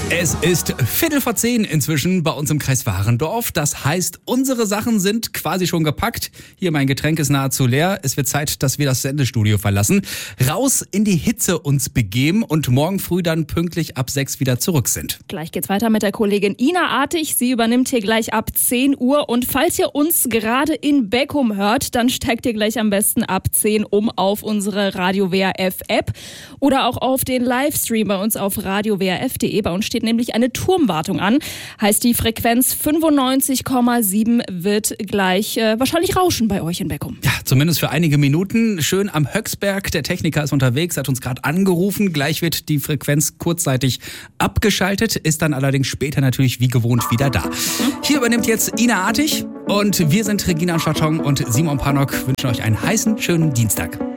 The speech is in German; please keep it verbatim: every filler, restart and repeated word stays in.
Es ist Viertel vor zehn inzwischen bei uns im Kreis Warendorf. Das heißt, unsere Sachen sind quasi schon gepackt. Hier, mein Getränk ist nahezu leer. Es wird Zeit, dass wir das Sendestudio verlassen, raus in die Hitze uns begeben und morgen früh dann pünktlich ab sechs wieder zurück sind. Gleich geht's weiter mit der Kollegin Ina Artig. Sie übernimmt hier gleich ab zehn Uhr. Und falls ihr uns gerade in Beckum hört, dann steigt ihr gleich am besten ab zehn um auf unsere Radio W R F App oder auch auf den Livestream bei uns auf radio w r f punkt d e. Bei uns steht nämlich eine Turmwartung an. Heißt, die Frequenz fünfundneunzig Komma sieben wird gleich äh, wahrscheinlich rauschen bei euch in Beckum. Ja, zumindest für einige Minuten. Schön am Höcksberg. Der Techniker ist unterwegs, hat uns gerade angerufen. Gleich wird die Frequenz kurzzeitig abgeschaltet, ist dann allerdings später natürlich wie gewohnt wieder da. Mhm. Hier übernimmt jetzt Ina Artig und wir sind Regina Scharton und Simon Panok wünschen euch einen heißen, schönen Dienstag.